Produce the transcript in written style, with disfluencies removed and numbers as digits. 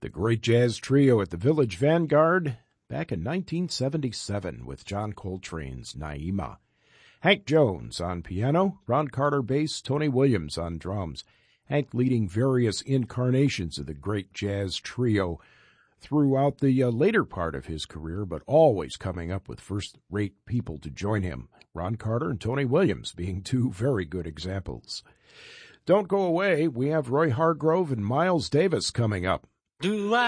The great jazz trio at the Village Vanguard back in 1977 with John Coltrane's Naima. Hank Jones on piano, Ron Carter bass, Tony Williams on drums. Hank leading various incarnations of the great jazz trio throughout the later part of his career, but always coming up with first-rate people to join him. Ron Carter and Tony Williams being two very good examples. Don't go away. We have Roy Hargrove and Miles Davis coming up.